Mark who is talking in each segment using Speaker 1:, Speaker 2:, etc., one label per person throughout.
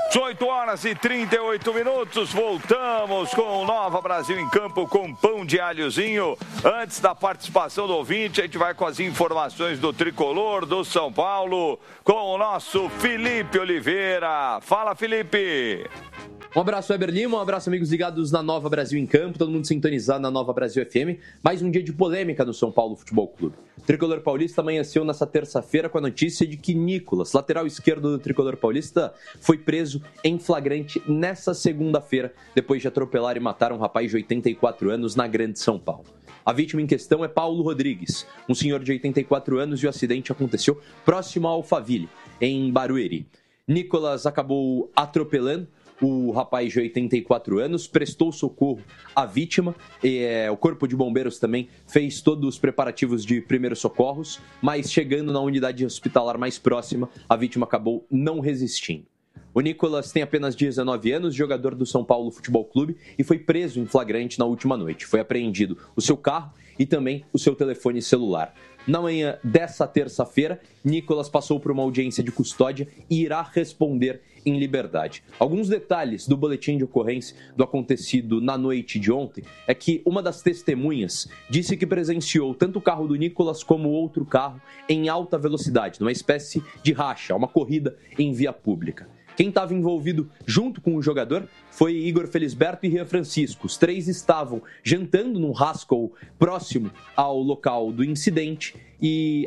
Speaker 1: 18 horas e 38 minutos, voltamos com o Nova Brasil em Campo com pão de alhozinho. Antes da participação do ouvinte, a gente vai com as informações do Tricolor, do São Paulo, com o nosso Felipe Oliveira. Fala, Felipe!
Speaker 2: Um abraço, Weber Lima, um abraço, amigos ligados na Nova Brasil em Campo, todo mundo sintonizado na Nova Brasil FM. Mais um dia de polêmica no São Paulo Futebol Clube. O Tricolor Paulista amanheceu nessa terça-feira com a notícia de que Nicolas, lateral esquerdo do Tricolor Paulista, foi preso em flagrante nessa segunda-feira, depois de atropelar e matar um rapaz de 84 anos na Grande São Paulo. A vítima em questão é Paulo Rodrigues, um senhor de 84 anos, e o acidente aconteceu próximo ao Alphaville, em Barueri. Nicolas acabou atropelando o rapaz de 84 anos, prestou socorro à vítima, o Corpo de Bombeiros também fez todos os preparativos de primeiros socorros, mas chegando na unidade hospitalar mais próxima, a vítima acabou não resistindo. O Nicolas tem apenas 19 anos, jogador do São Paulo Futebol Clube, e foi preso em flagrante na última noite. Foi apreendido o seu carro e também o seu telefone celular. Na manhã dessa terça-feira, Nicolas passou por uma audiência de custódia e irá responder em liberdade. Alguns detalhes do boletim de ocorrência do acontecido na noite de ontem é que uma das testemunhas disse que presenciou tanto o carro do Nicolas como outro carro em alta velocidade, numa espécie de racha, uma corrida em via pública. Quem estava envolvido junto com o jogador foi Igor Felisberto e Rian Francisco. Os três estavam jantando num Haskell próximo ao local do incidente e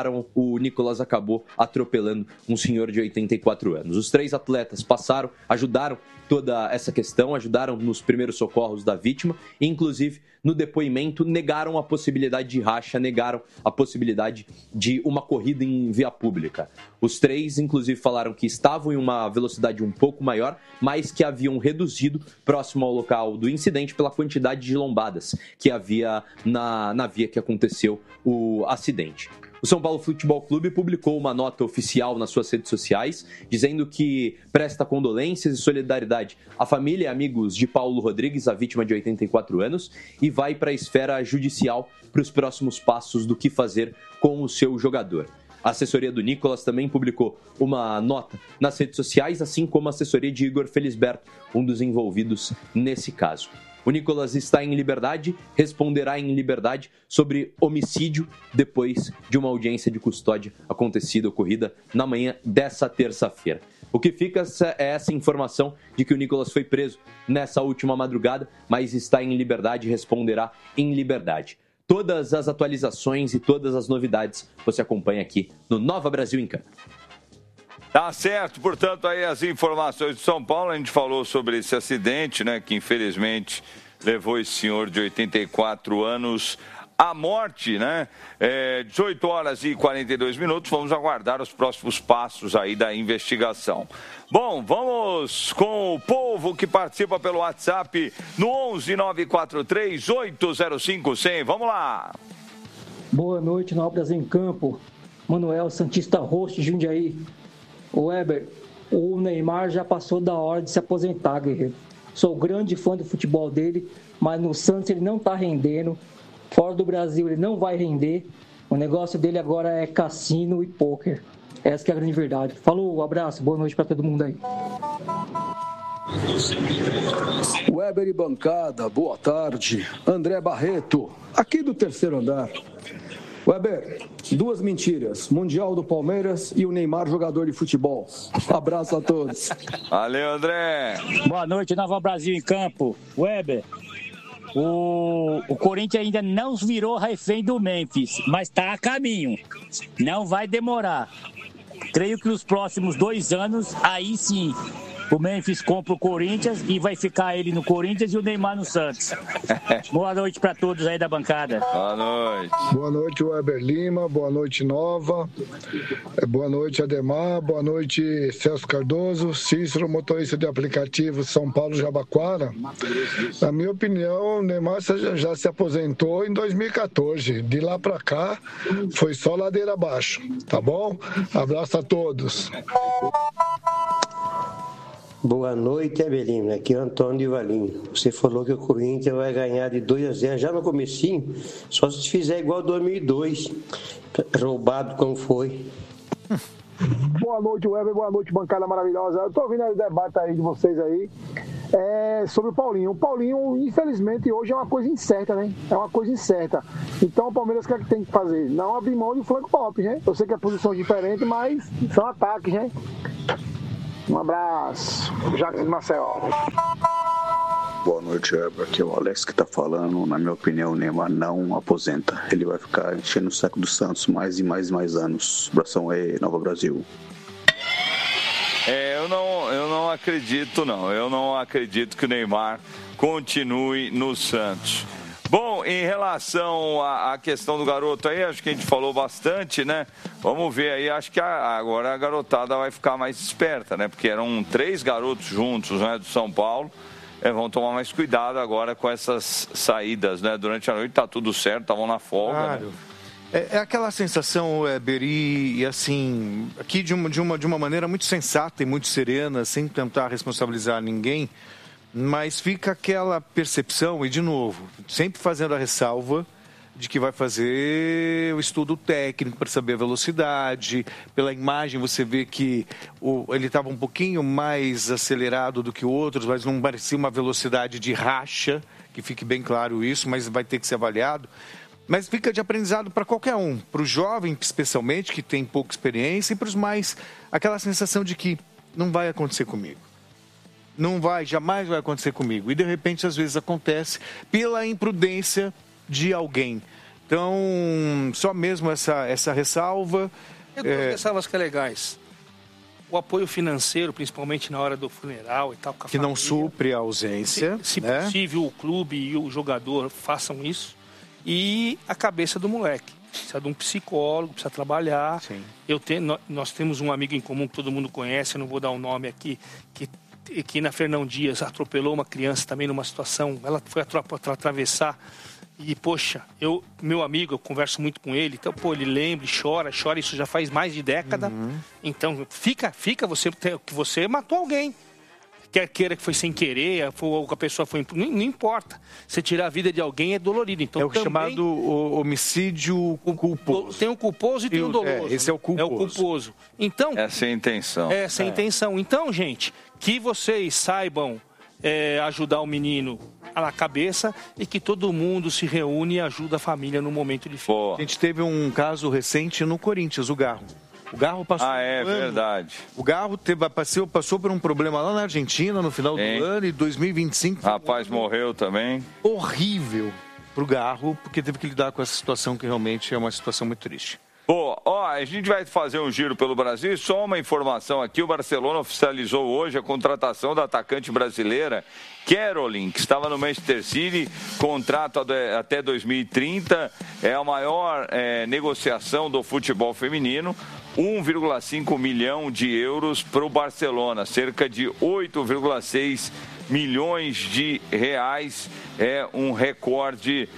Speaker 2: o Nicolas acabou atropelando um senhor de 84 anos. Os três atletas ajudaram toda essa questão, ajudaram nos primeiros socorros da vítima e, inclusive, no depoimento, negaram a possibilidade de racha, negaram a possibilidade de uma corrida em via pública. Os três, inclusive, falaram que estavam em uma velocidade um pouco maior, mas que haviam reduzido próximo ao local do incidente pela quantidade de lombadas que havia na via que aconteceu o acidente. O São Paulo Futebol Clube publicou uma nota oficial nas suas redes sociais, dizendo que presta condolências e solidariedade à família e amigos de Paulo Rodrigues, a vítima de 84 anos, e vai para a esfera judicial para os próximos passos do que fazer com o seu jogador. A assessoria do Nicolas também publicou uma nota nas redes sociais, assim como a assessoria de Igor Felisberto, um dos envolvidos nesse caso. O Nicolas está em liberdade, responderá em liberdade sobre homicídio depois de uma audiência de custódia ocorrida na manhã dessa terça-feira. O que fica é essa informação de que o Nicolas foi preso nessa última madrugada, mas está em liberdade e responderá em liberdade. Todas as atualizações e todas as novidades você acompanha aqui no Nova Brasil em Campo.
Speaker 1: Tá certo, portanto, aí as informações de São Paulo, a gente falou sobre esse acidente, né, que infelizmente levou esse senhor de 84 anos à morte, né? 18 horas e 42 minutos, vamos aguardar os próximos passos aí da investigação. Bom, vamos com o povo que participa pelo WhatsApp no 11 943 805 100. Vamos lá.
Speaker 3: Boa noite, Nova Brasil em Campo. Manuel Santista Rosto, Jundiaí. O Weber, o Neymar já passou da hora de se aposentar, guerreiro. Sou grande fã do futebol dele, mas no Santos ele não está rendendo. Fora do Brasil ele não vai render. O negócio dele agora é cassino e pôquer. Essa que é a grande verdade. Falou, um abraço, boa noite para todo mundo aí.
Speaker 4: Weber e bancada, boa tarde. André Barreto, aqui do terceiro andar. Weber, 2 mentiras. Mundial do Palmeiras e o Neymar jogador de futebol. Abraço a todos.
Speaker 1: Valeu, André.
Speaker 5: Boa noite, Nova Brasil em Campo. Weber, o Corinthians ainda não virou refém do Memphis, mas está a caminho. Não vai demorar. Creio que nos próximos 2 anos, aí sim, o Memphis compra o Corinthians e vai ficar ele no Corinthians e o Neymar no Santos. Boa noite para todos aí da bancada.
Speaker 1: Boa noite.
Speaker 6: Boa noite, Weber Lima. Boa noite, Nova. Boa noite, Ademar. Boa noite, Celso Cardoso. Cícero, motorista de aplicativo São Paulo Jabaquara. Na minha opinião, o Neymar já se aposentou em 2014. De lá para cá, foi só ladeira abaixo. Tá bom? Abraço a todos.
Speaker 7: Boa noite, Evelina. Aqui é o Antônio de Valinho. Você falou que o Corinthians vai ganhar de 2-0 já no comecinho, só se fizer igual 2002, roubado como foi.
Speaker 6: Boa noite, Weber. Boa noite, bancada maravilhosa. Eu tô ouvindo o debate aí de vocês aí sobre o Paulinho. O Paulinho, infelizmente, hoje é uma coisa incerta, né? É uma coisa incerta. Então, o Palmeiras, o que é que tem que fazer? Não abrir mão de flanco pop, né? Eu sei que é posição diferente, mas são ataques, né? Um abraço. Jacques Marcel.
Speaker 8: Boa noite, Weber. Aqui é o Alex que tá falando. Na minha opinião, o Neymar não aposenta. Ele vai ficar enchendo o saco do Santos mais e mais anos. Abração aí, Nova Brasil.
Speaker 1: Eu não acredito, não. Eu não acredito que o Neymar continue no Santos. Bom, em relação à questão do garoto aí, acho que a gente falou bastante, né? Vamos ver aí, acho que agora a garotada vai ficar mais esperta, né? Porque eram 3 garotos juntos, né, do São Paulo. Vão tomar mais cuidado agora com essas saídas, né? Durante a noite tá tudo certo, estavam na folga. Claro. Né?
Speaker 9: É aquela sensação, Weber, e assim, aqui de uma maneira muito sensata e muito serena, sem tentar responsabilizar ninguém, mas fica aquela percepção, e de novo, sempre fazendo a ressalva de que vai fazer o estudo técnico para saber a velocidade. Pela imagem você vê que ele estava um pouquinho mais acelerado do que outros, mas não parecia uma velocidade de racha, que fique bem claro isso, mas vai ter que ser avaliado. Mas fica de aprendizado para qualquer um, para o jovem especialmente, que tem pouca experiência, e para os mais, aquela sensação de que não vai acontecer comigo. Não vai, jamais vai acontecer comigo. E de repente, às vezes, acontece pela imprudência de alguém. Então, só mesmo essa ressalva.
Speaker 10: Tem duas ressalvas que é legais. O apoio financeiro, principalmente na hora do funeral e tal. Com a
Speaker 9: que família, não supre a ausência.
Speaker 10: Se
Speaker 9: né?
Speaker 10: possível, o clube e o jogador façam isso. E a cabeça do moleque. Precisa de um psicólogo, precisa trabalhar. Sim. Nós temos um amigo em comum que todo mundo conhece, eu não vou dar o nome aqui, que na Fernão Dias atropelou uma criança também numa situação, ela foi atravessar e, poxa, meu amigo, eu converso muito com ele, então, ele lembra, chora, isso já faz mais de década. Então, fica, você matou alguém. Quer queira que foi sem querer, a pessoa foi... Não importa. Você tirar a vida de alguém é dolorido. Então,
Speaker 9: é o chamado homicídio culposo.
Speaker 10: Tem o culposo e tem o doloso.
Speaker 9: Esse é o culposo.
Speaker 10: É o culposo. Então,
Speaker 1: essa é a intenção.
Speaker 10: Essa é a intenção. Então, gente, que vocês saibam ajudar o menino na cabeça e que todo mundo se reúne e ajuda a família no momento difícil.
Speaker 9: A gente teve um caso recente no Corinthians, o Garro. O Garro passou
Speaker 1: verdade.
Speaker 9: O Garro passou por um problema lá na Argentina no final do ano e 2025.
Speaker 1: Rapaz morreu também.
Speaker 9: Horrível pro Garro, porque teve que lidar com essa situação que realmente é uma situação muito triste.
Speaker 1: Bom, a gente vai fazer um giro pelo Brasil e só uma informação aqui, o Barcelona oficializou hoje a contratação da atacante brasileira Caroline, que estava no Manchester City, contrato até 2030, é a maior negociação do futebol feminino, 1,5 milhão de euros para o Barcelona, cerca de 8,6 milhões de reais, é um recorde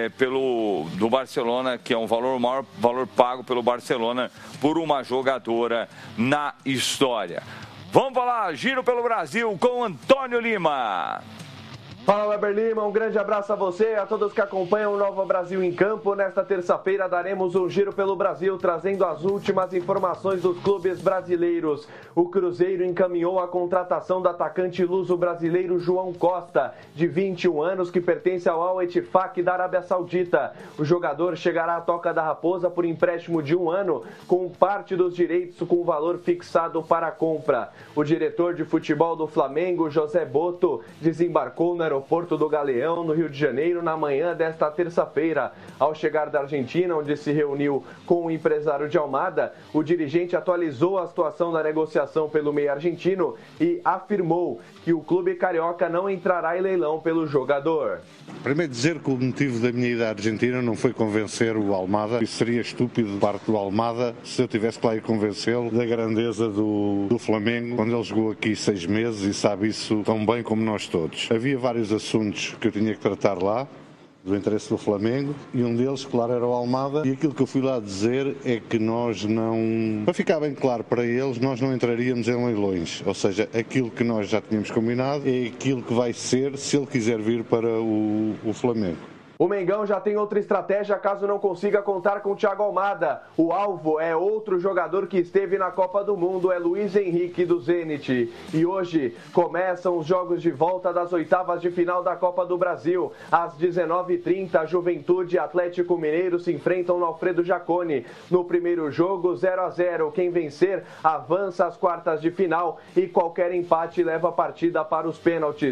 Speaker 1: do Barcelona, que é um maior valor pago pelo Barcelona por uma jogadora na história. Vamos falar, giro pelo Brasil com Antônio Lima.
Speaker 11: Fala, Weber Lima, um grande abraço a você e a todos que acompanham o Nova Brasil em Campo. Nesta terça-feira daremos um giro pelo Brasil, trazendo as últimas informações dos clubes brasileiros. O Cruzeiro encaminhou a contratação do atacante luso-brasileiro João Costa, de 21 anos, que pertence ao Al-Ettifaq da Arábia Saudita. O jogador chegará à Toca da Raposa por empréstimo de 1 ano, com parte dos direitos com valor fixado para a compra. O diretor de futebol do Flamengo, José Boto, desembarcou no aeroporto do Galeão, no Rio de Janeiro, na manhã desta terça-feira. Ao chegar da Argentina, onde se reuniu com o empresário de Almada, o dirigente atualizou a situação da negociação pelo meio argentino e afirmou que o clube carioca não entrará em leilão pelo jogador.
Speaker 12: Primeiro dizer que o motivo da minha ida à Argentina não foi convencer o Almada. Isso seria estúpido de parte do Almada se eu tivesse que lá ir convencê-lo da grandeza do Flamengo, quando ele jogou aqui 6 meses e sabe isso tão bem como nós todos. Havia vários assuntos que eu tinha que tratar lá, do interesse do Flamengo, e um deles, claro, era o Almada, e aquilo que eu fui lá dizer é que nós não, para ficar bem claro para eles, nós não entraríamos em leilões, ou seja, aquilo que nós já tínhamos combinado é aquilo que vai ser se ele quiser vir para o Flamengo.
Speaker 11: O Mengão já tem outra estratégia caso não consiga contar com o Thiago Almada. O alvo é outro jogador que esteve na Copa do Mundo, é Luiz Henrique do Zenit. E hoje começam os jogos de volta das oitavas de final da Copa do Brasil. Às 19h30, Juventude e Atlético Mineiro se enfrentam no Alfredo Jaconi. No primeiro jogo, 0-0. Quem vencer avança às quartas de final e qualquer empate leva a partida para os pênaltis.